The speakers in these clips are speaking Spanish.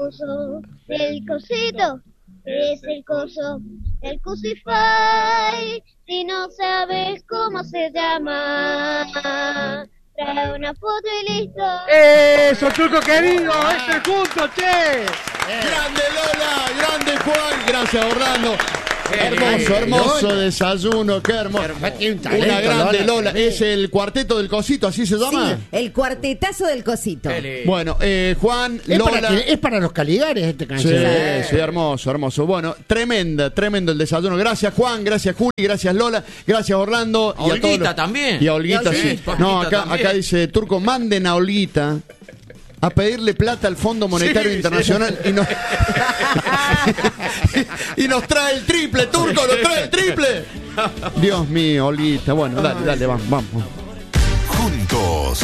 coso del cosito, es el coso del Cusify. Si no sabes cómo se llama, trae una foto y listo. ¡Eso, Turco querido! ¡Este junto, che! ¡Grande Lola! ¡Grande Juan! Gracias, Orlando. Hermoso desayuno, qué hermoso. Una grande Lola. ¿Es el cuarteto del cosito, así se llama? Sí, el cuartetazo del cosito. Bueno, Juan, Lola. Es para los Caligares este canción. Sí, hermoso. Bueno, tremendo el desayuno. Gracias, Juan, gracias, Juli, gracias, Lola, gracias, Orlando. A Olguita también. Y a Olguita, sí. No, acá dice Turco, manden a Olguita a pedirle plata al Fondo Monetario Internacional y nos trae el triple, Turco, nos trae el triple. Dios mío, Olguita. Bueno, dale, vamos. Juntos.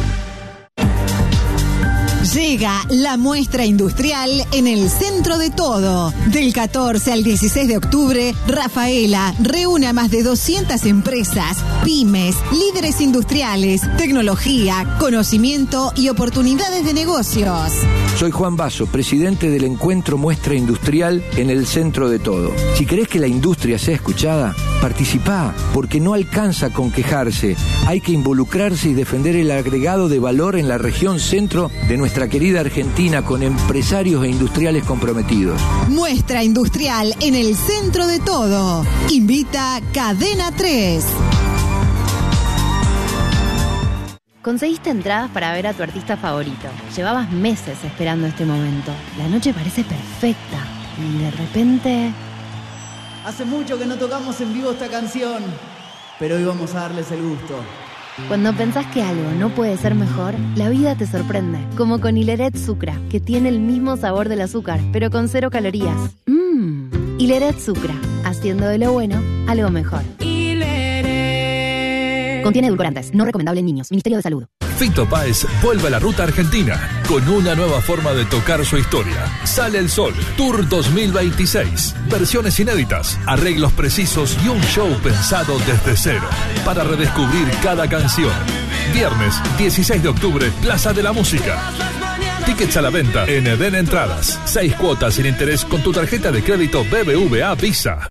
Llega la muestra industrial en el centro de todo. Del 14 al 16 de octubre, Rafaela reúne a más de 200 empresas, pymes, líderes industriales, tecnología, conocimiento y oportunidades de negocios. Soy Juan Basso, presidente del Encuentro Muestra Industrial en el centro de todo. Si querés que la industria sea escuchada, participá, porque no alcanza con quejarse. Hay que involucrarse y defender el agregado de valor en la región centro de nuestra querida Argentina, con empresarios e industriales comprometidos. Muestra industrial en el centro de todo. Invita Cadena 3. Conseguiste entradas para ver a tu artista favorito. Llevabas meses esperando este momento. La noche parece perfecta. Y de repente... Hace mucho que no tocamos en vivo esta canción, pero hoy vamos a darles el gusto. Cuando pensás que algo no puede ser mejor, la vida te sorprende. Como con Hileret Sucra, que tiene el mismo sabor del azúcar, pero con 0 calorías. Hileret Sucra, haciendo de lo bueno algo mejor. Contiene edulcorantes, no recomendable en niños. Ministerio de Salud. Fito Páez vuelve a la ruta argentina con una nueva forma de tocar su historia. Sale el Sol, Tour 2026. Versiones inéditas, arreglos precisos y un show pensado desde cero para redescubrir cada canción. Viernes 16 de octubre, Plaza de la Música. Tickets a la venta en Eden Entradas. 6 cuotas sin interés con tu tarjeta de crédito BBVA Visa.